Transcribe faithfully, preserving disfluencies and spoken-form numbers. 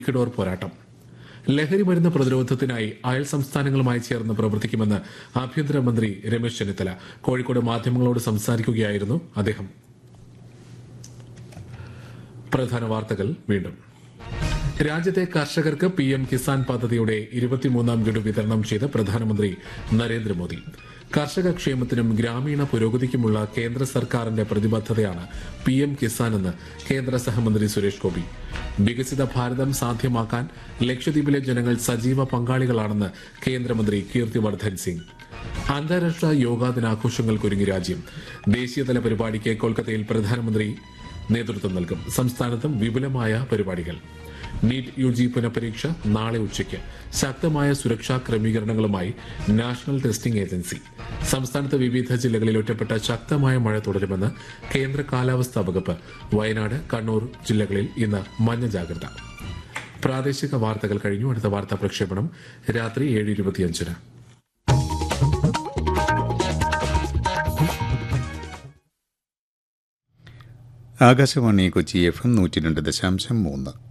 Ecuador പോരാട്ടം. ലഹരി മരുന്ന് പ്രതിരോധത്തിനായി അയൽ സംസ്ഥാനങ്ങളുമായി ചേർന്ന് പ്രവർത്തിക്കുമെന്ന് ആഭ്യന്തരമന്ത്രി രമേശ് ചെന്നിത്തല കോഴിക്കോട് മാധ്യമങ്ങളോട് സംസാരിക്കുകയായിരുന്നു അദ്ദേഹം. പ്രധാന വാർത്തകൾ വീണ്ടും. രാജ്യത്തെ കർഷകർക്ക് പി എം കിസാൻ പദ്ധതിയുടെ ഇരുപത്തിമൂന്നാം ഗഡു വിതരണം ചെയ്ത് പ്രധാനമന്ത്രി നരേന്ദ്രമോദി. കർഷക ക്ഷേമത്തിനും ഗ്രാമീണ പുരോഗതിക്കുമുള്ള കേന്ദ്ര സർക്കാരിന്റെ പ്രതിബദ്ധതയാണ് പി എം കിസാൻ എന്ന് കേന്ദ്ര സഹമന്ത്രി സുരേഷ് ഗോപി. വികസിത ഭാരതം സാധ്യമാക്കാൻ ലക്ഷദ്വീപിലെ ജനങ്ങൾ സജീവ പങ്കാളികളാണെന്ന് കേന്ദ്രമന്ത്രി കീർത്തിവർദ്ധൻ സിംഗ്. അന്താരാഷ്ട്ര യോഗാ ദിനാഘോഷങ്ങൾക്കൊരുങ്ങി രാജ്യം. ദേശീയതല പരിപാടിക്ക് കൊൽക്കത്തയിൽ പ്രധാനമന്ത്രി നേതൃത്വം നൽകും. സംസ്ഥാനത്തും വിപുലമായ പരിപാടികൾ. നീറ്റ് യു ജി പുനഃപരീക്ഷ നാളെ ഉച്ചയ്ക്ക്. ശക്തമായ സുരക്ഷാ ക്രമീകരണങ്ങളുമായി നാഷണൽ ടെസ്റ്റിംഗ് ഏജൻസി. സംസ്ഥാനത്ത് വിവിധ ജില്ലകളിൽ ഒറ്റപ്പെട്ട ശക്തമായ മഴ തുടരുമെന്ന് കേന്ദ്ര കാലാവസ്ഥാ വകുപ്പ്. വയനാട്, കണ്ണൂർ ജില്ലകളിൽ ഇന്ന് മഞ്ഞ ജാഗ്രത. പ്രാദേശിക വാർത്തകൾ കഴിഞ്ഞു. അടുത്ത വാർത്താ പ്രക്ഷേപണം രാത്രി ഏഴ് ഇരുപത്തിയഞ്ചിന്. ആകാശവാണി കൊച്ചി എഫ് എം നൂറ്റി രണ്ട് ദശാംശം മൂന്ന്.